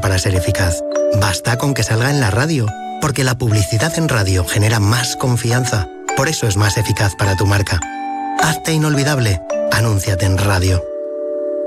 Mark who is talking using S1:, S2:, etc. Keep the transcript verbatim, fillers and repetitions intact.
S1: para ser eficaz. Basta con que salga en la radio, porque la publicidad en radio genera más confianza. Por eso es más eficaz para tu marca. Hazte inolvidable. Anúnciate en radio.